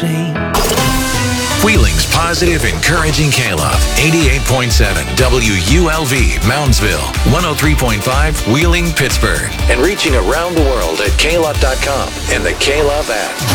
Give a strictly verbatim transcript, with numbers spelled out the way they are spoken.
shame. Wheeling's positive, encouraging K-Love. eighty-eight point seven W U L V, Moundsville. one oh three point five, Wheeling, Pittsburgh. And reaching around the world at K Love dot com and the K-Love app.